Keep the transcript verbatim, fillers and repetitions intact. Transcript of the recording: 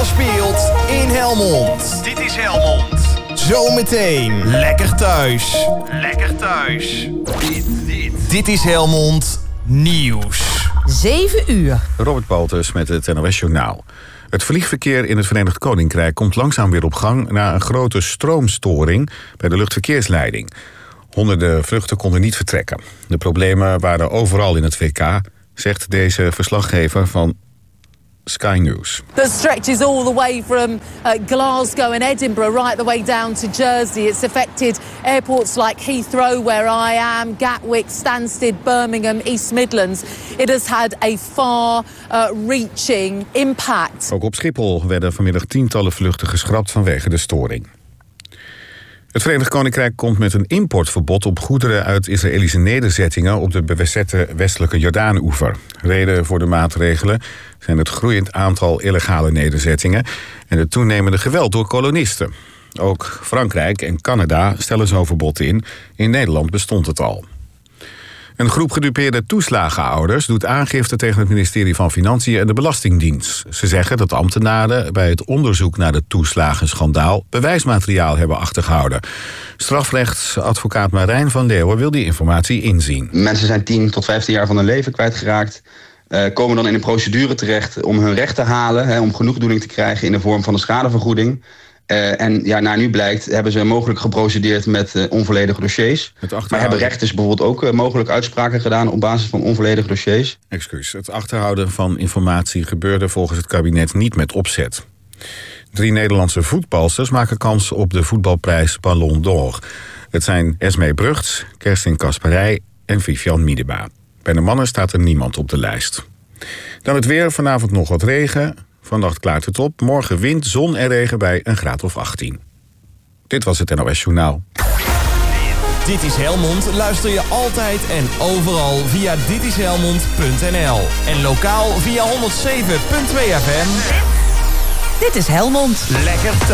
speelt in Helmond. Dit is Helmond. Zometeen lekker thuis. Lekker thuis. Dit, dit. Dit is Helmond Nieuws. zeven uur. Robert Baltus met het N O S-journaal. Het vliegverkeer in het Verenigd Koninkrijk komt langzaam weer op gang na een grote stroomstoring bij de luchtverkeersleiding. Honderden vluchten konden niet vertrekken. De problemen waren overal in het V K, zegt deze verslaggever van Sky News. That stretches all the way from uh, Glasgow and Edinburgh right the way down to Jersey. It's affected airports like Heathrow, where I am, Gatwick, Stansted, Birmingham, East Midlands. It has had a far-reaching uh, impact. Ook op Schiphol werden vanmiddag tientallen vluchten geschrapt vanwege de storing. Het Verenigd Koninkrijk komt met een importverbod op goederen uit Israëlische nederzettingen op de bezette westelijke Jordaan-oever. Reden voor de maatregelen zijn het groeiend aantal illegale nederzettingen en het toenemende geweld door kolonisten. Ook Frankrijk en Canada stellen zo'n verbod in. In Nederland bestond het al. Een groep gedupeerde toeslagenouders doet aangifte tegen het ministerie van Financiën en de Belastingdienst. Ze zeggen dat ambtenaren bij het onderzoek naar het toeslagenschandaal bewijsmateriaal hebben achtergehouden. Strafrechtsadvocaat Marijn van Leeuwen wil die informatie inzien. Mensen zijn tien tot vijftien jaar van hun leven kwijtgeraakt. Uh, komen dan in een procedure terecht om hun recht te halen, hè, om genoegdoening te krijgen in de vorm van een schadevergoeding. Uh, en ja, naar nu blijkt, hebben ze mogelijk geprocedeerd met uh, onvolledige dossiers. Maar hebben rechters bijvoorbeeld ook uh, mogelijk uitspraken gedaan op basis van onvolledige dossiers? Excuus, het achterhouden van informatie gebeurde volgens het kabinet niet met opzet. Drie Nederlandse voetbalsters maken kans op de voetbalprijs Ballon d'Or. Het zijn Esmee Brugts, Kerstin Kasperij en Vivian Miedema. Bij de mannen staat er niemand op de lijst. Dan het weer, vanavond nog wat regen. Vannacht klaart het op. Morgen wind, zon en regen bij een graad of achttien. Dit was het N O S-journaal. Dit is Helmond. Luister je altijd en overal via dit is helmond punt n l. En lokaal via honderdzeven punt twee F M. Dit is Helmond. Lekker thuis.